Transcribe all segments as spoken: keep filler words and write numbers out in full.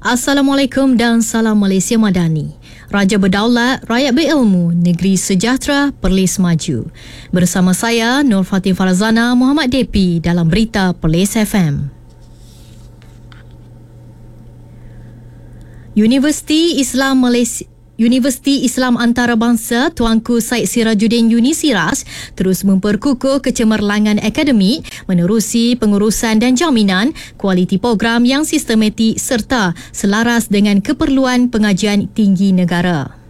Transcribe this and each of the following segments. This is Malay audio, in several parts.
Assalamualaikum dan salam Malaysia Madani. Raja berdaulat, rakyat berilmu, negeri sejahtera, Perlis maju. Bersama saya, Nur Fatin Farazana, Muhammad Depi dalam Berita Perlis F M. Universiti Islam Malaysia Universiti Islam Antarabangsa Tuanku Syed Sirajuddin Unisiras terus memperkukuh kecemerlangan akademik menerusi pengurusan dan jaminan kualiti program yang sistematik serta selaras dengan keperluan pengajian tinggi negara.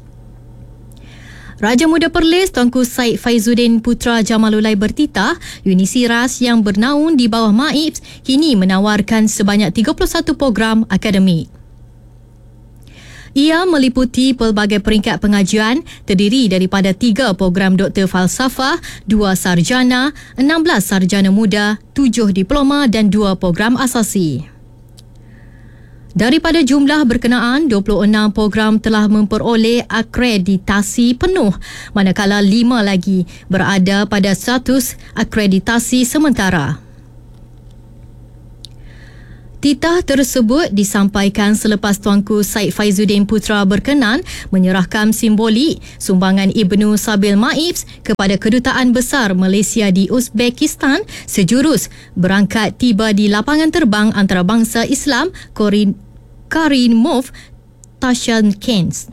Raja Muda Perlis Tuanku Syed Faizuddin Putra Jamalulai bertitah Unisiras yang bernaung di bawah M A I P S kini menawarkan sebanyak tiga puluh satu program akademik. Ia meliputi pelbagai peringkat pengajian terdiri daripada tiga program Doktor Falsafah, dua sarjana, enam belas sarjana muda, tujuh diploma dan dua program asasi. Daripada jumlah berkenaan, dua puluh enam program telah memperoleh akreditasi penuh, manakala lima lagi berada pada status akreditasi sementara. Titah tersebut disampaikan selepas Tuanku Syed Faizuddin Putra berkenan menyerahkan simbolik sumbangan Ibnu Sabil M A I P S kepada Kedutaan Besar Malaysia di Uzbekistan sejurus berangkat tiba di lapangan terbang antarabangsa Islam Karimov Tashkent.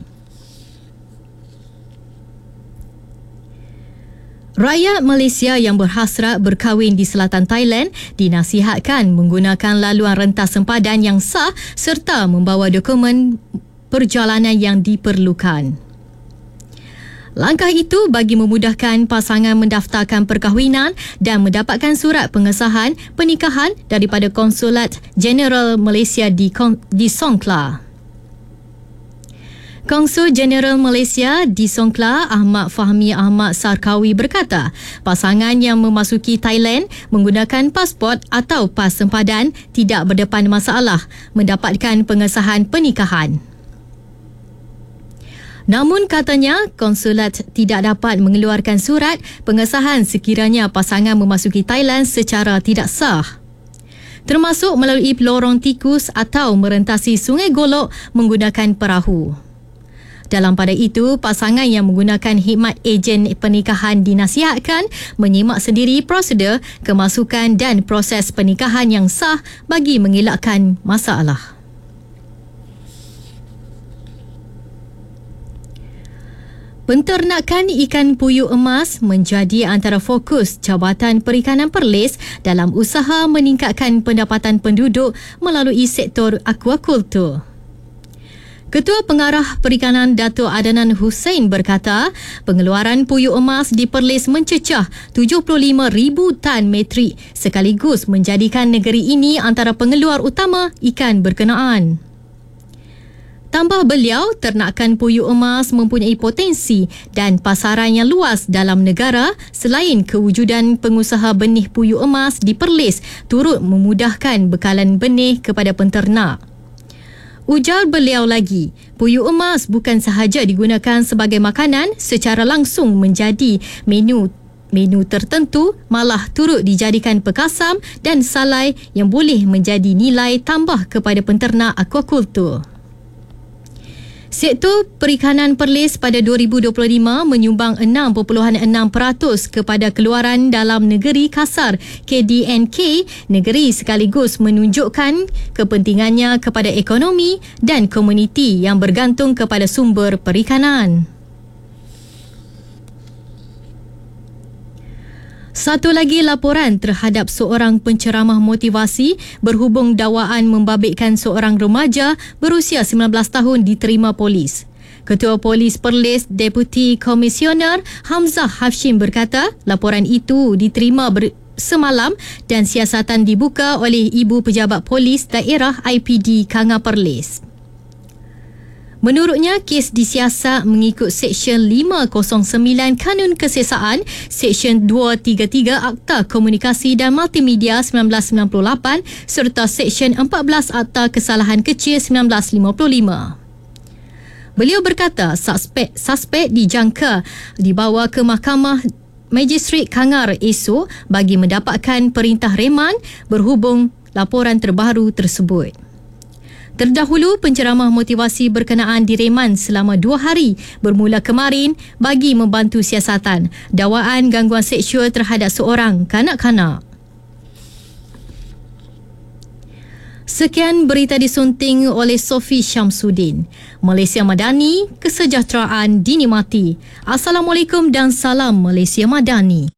Rakyat Malaysia yang berhasrat berkahwin di selatan Thailand dinasihatkan menggunakan laluan rentas sempadan yang sah serta membawa dokumen perjalanan yang diperlukan. Langkah itu bagi memudahkan pasangan mendaftarkan perkahwinan dan mendapatkan surat pengesahan pernikahan daripada Konsulat Jeneral Malaysia di, di Songkhla. Konsul Jeneral Malaysia di Songkhla, Ahmad Fahmi Ahmad Sarkawi berkata, pasangan yang memasuki Thailand menggunakan pasport atau pas sempadan tidak berdepan masalah mendapatkan pengesahan pernikahan. Namun katanya, konsulat tidak dapat mengeluarkan surat pengesahan sekiranya pasangan memasuki Thailand secara tidak sah, termasuk melalui lorong tikus atau merentasi Sungai Golok menggunakan perahu. Dalam pada itu, pasangan yang menggunakan khidmat ejen pernikahan dinasihatkan menyimak sendiri prosedur, kemasukan dan proses pernikahan yang sah bagi mengelakkan masalah. Penternakan ikan puyuh emas menjadi antara fokus Jabatan Perikanan Perlis dalam usaha meningkatkan pendapatan penduduk melalui sektor akuakultur. Ketua Pengarah Perikanan Datuk Adnan Hussein berkata, pengeluaran puyuh emas di Perlis mencecah tujuh puluh lima ribu tan metrik sekaligus menjadikan negeri ini antara pengeluar utama ikan berkenaan. Tambah beliau, ternakan puyuh emas mempunyai potensi dan pasaran yang luas dalam negara selain kewujudan pengusaha benih puyuh emas di Perlis turut memudahkan bekalan benih kepada penternak. Ujar beliau lagi, puyuh emas bukan sahaja digunakan sebagai makanan secara langsung menjadi menu menu tertentu, malah turut dijadikan pekasam dan salai yang boleh menjadi nilai tambah kepada penternak akuakultur. Sektor perikanan Perlis pada dua ribu dua puluh lima menyumbang enam perpuluhan enam peratus kepada keluaran dalam negeri kasar K D N K negeri sekaligus menunjukkan kepentingannya kepada ekonomi dan komuniti yang bergantung kepada sumber perikanan. Satu lagi laporan terhadap seorang penceramah motivasi berhubung dakwaan membabitkan seorang remaja berusia sembilan belas tahun diterima polis. Ketua Polis Perlis Deputi Komisioner Hamzah Hafshim berkata, laporan itu diterima ber- semalam dan siasatan dibuka oleh Ibu Pejabat Polis Daerah I P D Kanga Perlis. Menurutnya, kes disiasat mengikut Seksyen lima kosong sembilan Kanun Kesesaan, Seksyen dua tiga tiga Akta Komunikasi dan Multimedia seribu sembilan ratus sembilan puluh lapan serta Seksyen empat belas Akta Kesalahan Kecil seribu sembilan ratus lima puluh lima. Beliau berkata, suspek, suspek dijangka dibawa ke Mahkamah Magistrat Kangar esok bagi mendapatkan perintah reman berhubung laporan terbaru tersebut. Terdahulu, penceramah motivasi berkenaan direman selama dua hari bermula kemarin bagi membantu siasatan dakwaan gangguan seksual terhadap seorang kanak-kanak. Sekian berita disunting oleh Sofi Syamsuddin. Malaysia Madani, kesejahteraan dinikmati. Assalamualaikum dan salam Malaysia Madani.